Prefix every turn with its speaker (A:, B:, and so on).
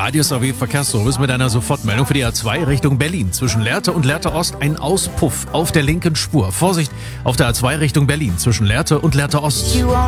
A: Radius AW Verkehrsservice mit einer Sofortmeldung für die A2 Richtung Berlin. Zwischen Lehrte und Lehrte Ost ein Auspuff auf der linken Spur. Vorsicht auf der A2 Richtung Berlin zwischen Lehrte und Lehrte Ost.